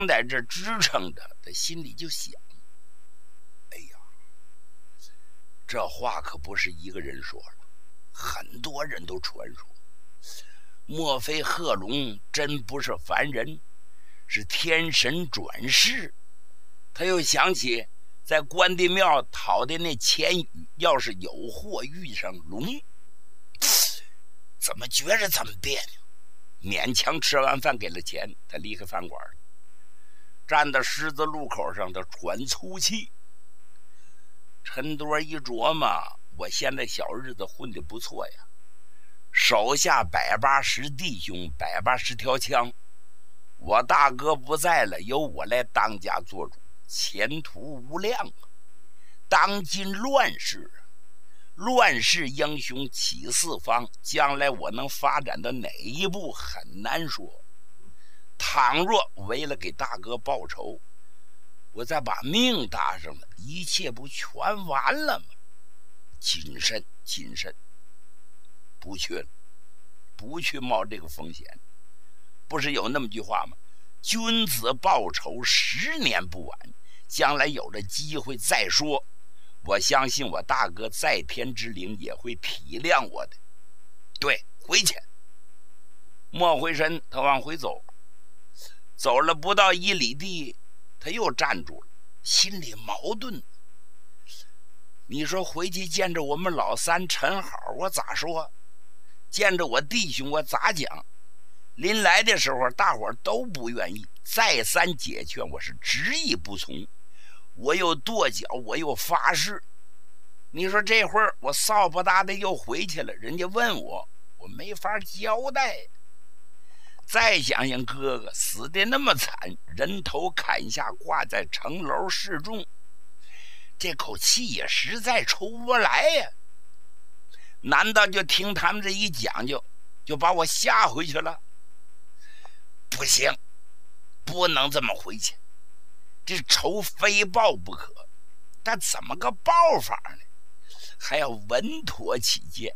在这支撑着，他心里就想：哎呀，这话可不是一个人说了，很多人都传说，莫非贺龙真不是凡人，是天神转世？他又想起在关帝庙讨的那钱语，要是有祸遇上龙，怎么觉着这么别扭？勉强吃完饭给了钱，他离开饭馆了，站到十字路口上，他喘粗气。陈多一琢磨，我现在小日子混得不错呀，手下180弟兄，180条枪，我大哥不在了，由我来当家做主，前途无量啊！当今乱世，乱世英雄起四方，将来我能发展到哪一步很难说。倘若为了给大哥报仇，我再把命搭上了，一切不全完了吗？谨慎谨慎，不去冒这个风险。不是有那么句话吗？君子报仇10年不晚，将来有了机会再说。我相信我大哥在天之灵也会体谅我的。对，回去。莫回身，他往回走，走了不到1里地，他又站住了，心里矛盾。你说回去见着我们老三陈好，我咋说？见着我弟兄，我咋讲？临来的时候，大伙都不愿意，再三解劝，我是执意不从。我又跺脚，我又发誓。你说这会儿我扫不搭的又回去了，人家问我，我没法交代。再想想哥哥死的那么惨，人头砍下，挂在城楼示众，这口气也实在出不来呀。难道就听他们这一讲究，就把我吓回去了？不行，不能这么回去，这仇非报不可。但怎么个报法呢？还要稳妥起见。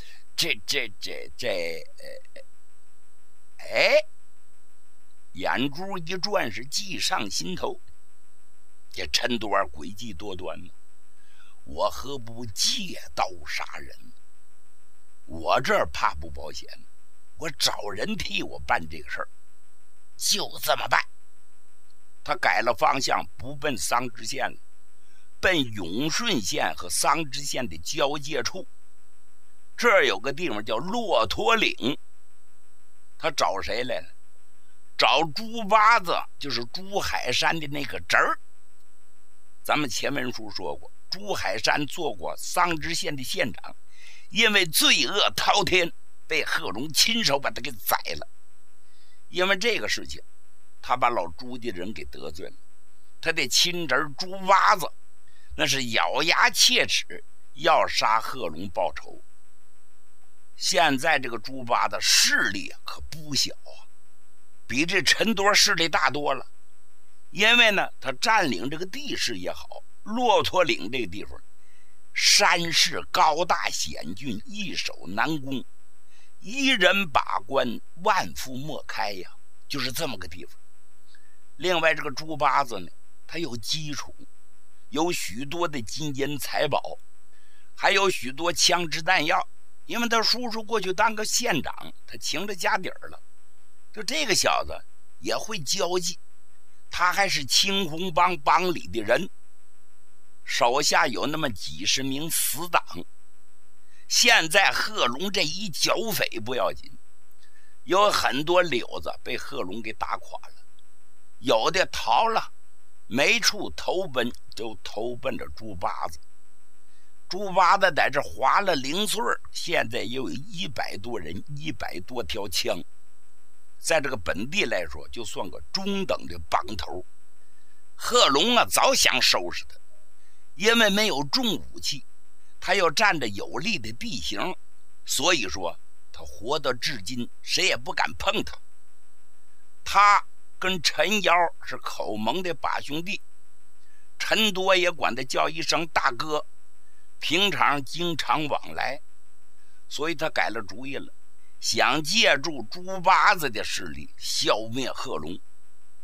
眼珠一转，是计上心头。这陈多儿诡计多端呢，我何不借刀杀人？我这儿怕不保险呢，我找人替我办这个事儿，就这么办。他改了方向，不奔桑植县了，奔永顺县和桑植县的交界处。这儿有个地方叫骆驼岭。他找谁来了？找猪八子，就是朱海山的那个侄儿。咱们前文书说过，朱海山做过桑植县的县长，因为罪恶滔天，被贺龙亲手把他给宰了。因为这个事情，他把老朱家人给得罪了。他的亲侄朱八子那是咬牙切齿，要杀贺龙报仇。现在这个朱八子势力可不小啊，比这陈多势力大多了。因为呢，他占领这个地势也好，骆驼岭这个地方山势高大险峻，易守难攻，一人把关，万夫莫开呀，就是这么个地方。另外这个朱八子呢，他有基础，有许多的金银财宝，还有许多枪支弹药。因为他叔叔过去当个县长，他请着家底儿了。就这个小子也会交际，他还是青红帮帮里的人，手下有那么几十名死党。现在贺龙这一剿匪不要紧，有很多柳子被贺龙给打垮了，有的逃了，没处投奔，就投奔着猪八子。猪八子在这划了0岁，现在也有100多人，100多条枪，在这个本地来说，就算个中等的帮头。贺龙啊，早想收拾他，因为没有重武器，他又占着有利的地形，所以说他活到至今，谁也不敢碰他。他跟陈瑶是口盟的把兄弟，陈多也管他叫一声大哥，平常经常往来，所以他改了主意了，想借助猪八子的势力消灭贺龙。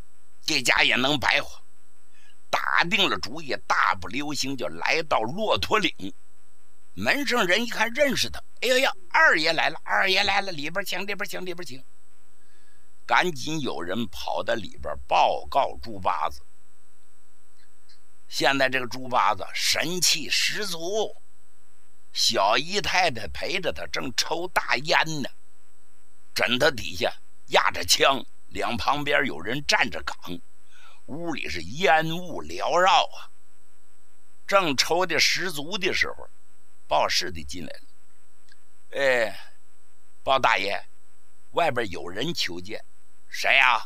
这家也能白活。打定了主意，大步流星就来到骆驼岭。门上人一看认识他，哎呀呀，二爷来了，二爷来了，里边请，里边请，里边请。赶紧有人跑到里边报告猪八子。现在这个猪八子神气十足，小姨太太陪着他正抽大烟呢，枕头底下压着枪，两旁边有人站着岗，屋里是烟雾缭绕啊。正抽的十足的时候，报事的进来了。哎，包大爷，外边有人求见。谁呀？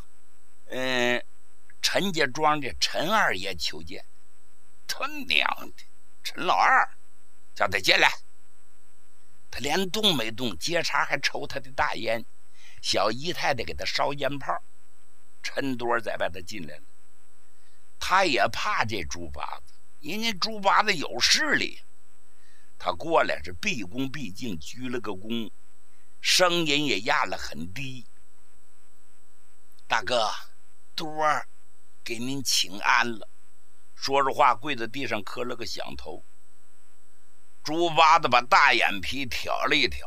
陈家庄的陈二爷求见。他娘的，陈老二，叫他进来。他连动没动，接茬还抽他的大烟。小姨太太给他烧烟泡。陈多在外头进来了。他也怕这猪八子，人家猪八子有势力。他过来是毕恭毕敬，鞠了个躬，声音也压了很低。大哥，多儿给您请安了。说着话，跪在地上磕了个响头。猪八子把大眼皮挑了一挑，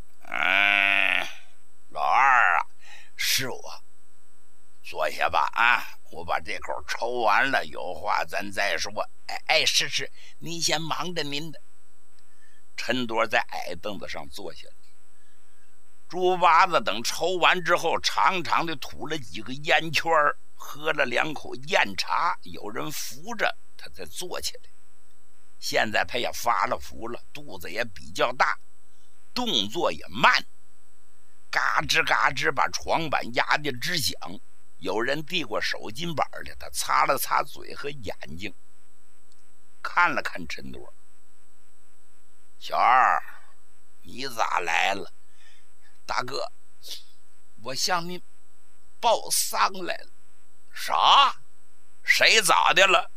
老二啊，是我。坐下吧啊，我把这口抽完了，有话咱再说。是，您先忙着您的。陈多在矮凳子上坐下了。猪八子等抽完之后，长长的吐了几个烟圈，喝了2口酽茶，有人扶着他才坐起来。现在他也发了福了，肚子也比较大，动作也慢，嘎吱嘎吱把床板压得直响。有人递过手巾板来，他擦了擦嘴和眼睛，看了看陈多。小二，你咋来了？大哥，我向您报丧来了。啥？谁咋的了？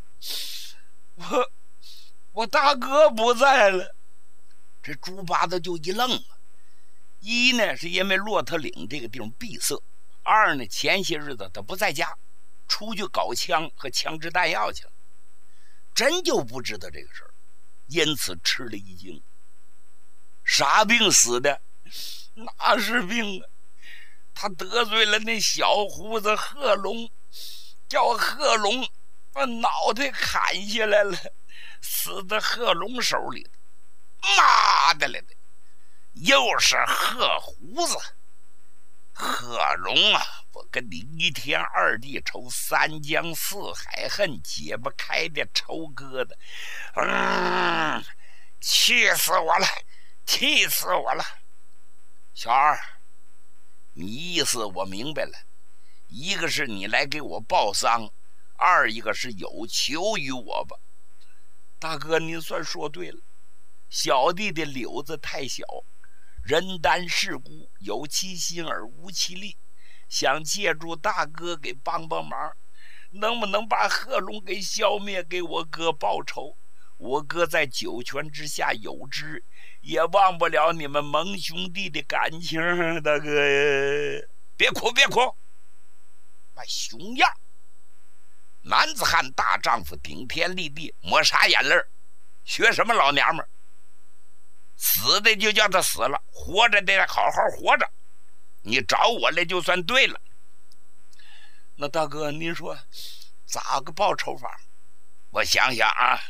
我大哥不在了。这猪八子就一愣了。一呢，是因为骆驼岭这个地方闭塞；二呢，前些日子他不在家，出去搞枪和枪支弹药去了，真就不知道这个事儿，因此吃了一惊。啥病死的？哪是病啊？他得罪了那小胡子贺龙，叫贺龙把脑袋砍下来了，死在贺龙手里。妈的了的，又是贺胡子。贺龙啊，我跟你一天二地仇，3江4海恨，解不开的仇疙瘩。气死我了，气死我了。小二，你意思我明白了，一个是你来给我报丧，二一个是有求于我吧。大哥，您算说对了，小弟的瘤子太小，人单势孤，有其心而无其力，想借助大哥给帮帮忙，能不能把贺龙给消灭，给我哥报仇？我哥在九泉之下有知，也忘不了你们盟兄弟的感情。大哥呀，别哭别哭，那熊样，男子汉大丈夫，顶天立地，抹啥眼泪，学什么老娘们？死的就叫他死了，活着得好好活着。你找我来就算对了。那大哥，您说咋个报仇法？我想想啊，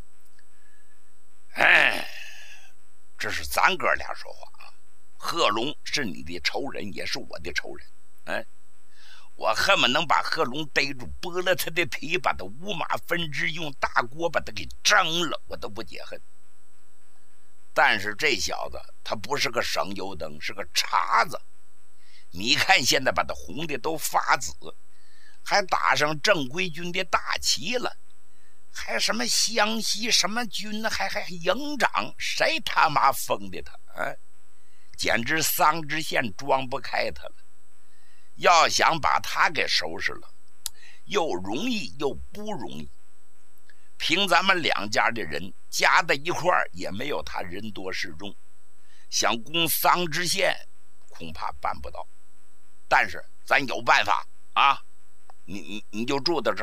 这是咱哥俩说话啊。贺龙是你的仇人，也是我的仇人。我恨不能把贺龙逮住，剥了他的皮，把他五马分尸，用大锅把他给蒸了，我都不解恨。但是这小子他不是个省油灯，是个茬子。你看现在把他红的都发紫，还打上正规军的大旗了，还什么湘西什么军，还营长，谁他妈封的他简直桑植县装不开他了。要想把他给收拾了，又容易又不容易。凭咱们两家的人加在一块儿，也没有他人多势众，想攻桑植县恐怕办不到。但是咱有办法啊！ 你就住到这儿。